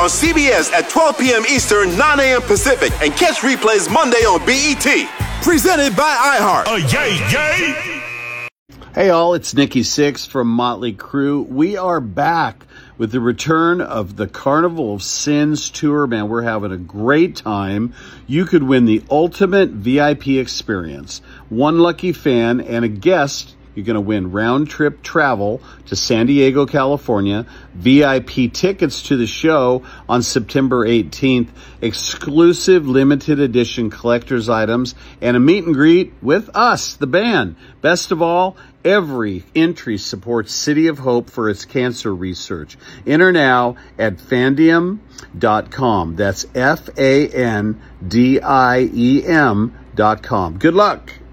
on CBS at 12 p.m. Eastern, 9 a.m. Pacific, and catch replays Monday on BET. Presented by iHeart. Yay! Hey all, it's Nikki Sixx from Motley Crue. We are back with the return of the Carnival of Sins tour. Man, we're having a great time. You could win the ultimate VIP experience. One lucky fan and a guest. You're going to win round-trip travel to San Diego, California, VIP tickets to the show on September 18th, exclusive limited edition collector's items, and a meet and greet with us, the band. Best of all, every entry supports City of Hope for its cancer research. Enter now at fandiem.com. That's FANDIEM.com. Good luck.